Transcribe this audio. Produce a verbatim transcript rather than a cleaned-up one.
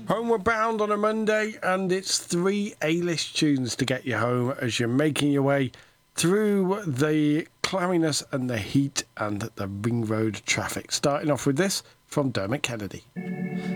Homeward Bound on a Monday, and it's three A-list tunes to get you home as you're making your way through the cloudiness and the heat and the ring road traffic. Starting off with this from Dermot Kennedy.